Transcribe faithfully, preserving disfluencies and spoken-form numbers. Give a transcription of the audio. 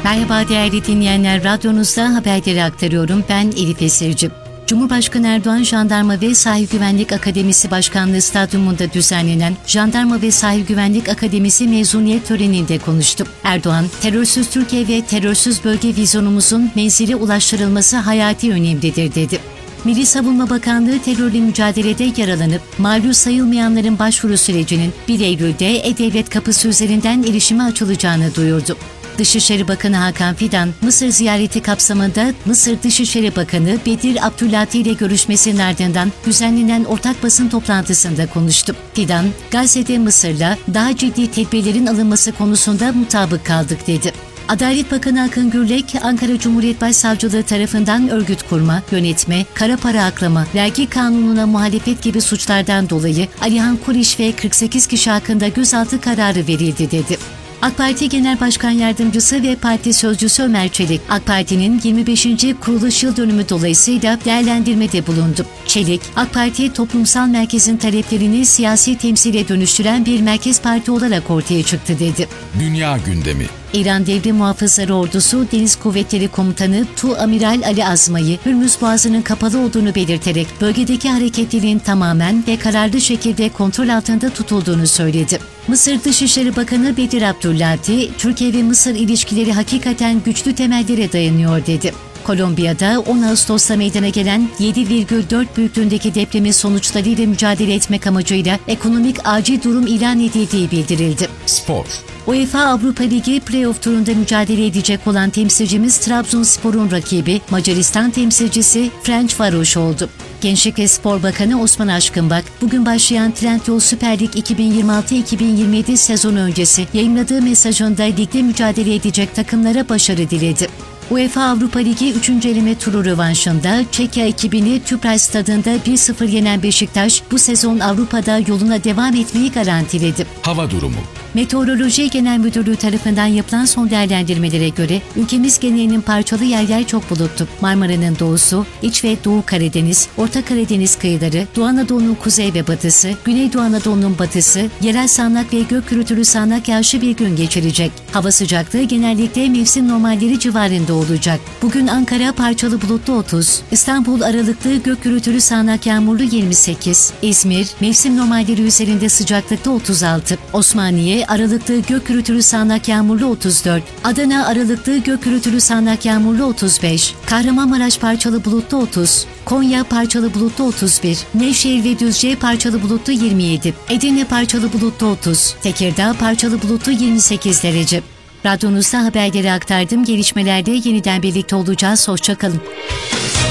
Merhaba değerli dinleyenler, radyonuzda haberleri aktarıyorum. Ben Elif Esirci. Cumhurbaşkanı Erdoğan, Jandarma ve Sahil Güvenlik Akademisi Başkanlığı Stadyumunda düzenlenen Jandarma ve Sahil Güvenlik Akademisi mezuniyet töreninde konuştu. Erdoğan, terörsüz Türkiye ve terörsüz bölge vizyonumuzun menzile ulaştırılması hayati önemlidir dedi. Milli Savunma Bakanlığı terörle mücadelede yaralanıp mağlup sayılmayanların başvuru sürecinin bir Eylül'de E-Devlet kapısı üzerinden erişime açılacağını duyurdu. Dışişleri Bakanı Hakan Fidan, Mısır ziyareti kapsamında Mısır Dışişleri Bakanı Bedir Abdülati ile görüşmesinin ardından düzenlenen ortak basın toplantısında konuştu. Fidan, Gazze'de Mısır'la daha ciddi tedbirlerin alınması konusunda mutabık kaldık dedi. Adalet Bakanı Akın Gürlek, Ankara Cumhuriyet Başsavcılığı tarafından örgüt kurma, yönetme, kara para aklama, vergi kanununa muhalefet gibi suçlardan dolayı Alihan Kuliş ve kırk sekiz kişi hakkında gözaltı kararı verildi dedi. AK Parti Genel Başkan Yardımcısı ve Parti Sözcüsü Ömer Çelik, AK Parti'nin yirmi beşinci kuruluş yıl dönümü dolayısıyla değerlendirmede bulundu. Çelik, AK Parti toplumsal merkezin taleplerini siyasi temsile dönüştüren bir merkez parti olarak ortaya çıktı dedi. Dünya gündemi. İran Devrim Muhafızları Ordusu Deniz Kuvvetleri Komutanı Tuamiral Ali Azma'yı Hürmüz Boğazı'nın kapalı olduğunu belirterek bölgedeki hareketliliğin tamamen ve kararlı şekilde kontrol altında tutulduğunu söyledi. Mısır Dışişleri Bakanı Bedir Abdülati, Türkiye ve Mısır ilişkileri hakikaten güçlü temellere dayanıyor dedi. Kolombiya'da on Ağustos'ta meydana gelen yedi virgül dört büyüklüğündeki depremin sonuçlarıyla mücadele etmek amacıyla ekonomik acil durum ilan edildiği bildirildi. Spor. UEFA Avrupa Ligi Playoff turunda mücadele edecek olan temsilcimiz Trabzonspor'un rakibi Macaristan temsilcisi Ferencvaros oldu. Gençlik ve Spor Bakanı Osman Aşkınbak, bugün başlayan Trendyol Süper Lig iki bin yirmi altı iki bin yirmi yedi sezonu öncesi yayımladığı mesajında ligde mücadele edecek takımlara başarı diledi. UEFA Avrupa Ligi üçüncü eleme turu rövanşında Çekya ekibini Tüpraş Stadı'nda bir sıfır yenen Beşiktaş bu sezon Avrupa'da yoluna devam etmeyi garantiledi. Hava durumu. Meteoroloji Genel Müdürlüğü tarafından yapılan son değerlendirmelere göre ülkemiz genelinin parçalı yer yer çok bulutlu. Marmara'nın doğusu, İç ve Doğu Karadeniz, Orta Karadeniz kıyıları, Doğu Anadolu'nun kuzey ve batısı, Güneydoğu Anadolu'nun batısı, yerel sağanak ve gök gürültülü sağanak yağışlı bir gün geçirecek. Hava sıcaklığı genellikle mevsim normalleri civarında olacak. Bugün Ankara parçalı bulutlu otuz, İstanbul aralıklı gök gürültülü sağanak yağmurlu yirmi sekiz, İzmir mevsim normalleri üzerinde sıcaklıkta otuz altı, Osmaniye aralıklı gök gürültülü sağanak yağmurlu otuz dört, Adana aralıklı gök gürültülü sağanak yağmurlu otuz beş, Kahramanmaraş parçalı bulutlu otuz, Konya parçalı bulutlu otuz bir, Nevşehir ve Düzce parçalı bulutlu yirmi yedi, Edirne parçalı bulutlu otuz, Tekirdağ parçalı bulutlu yirmi sekiz derece. Radyonuzda haberleri aktardım. Gelişmelerde yeniden birlikte olacağız. Hoşça kalın.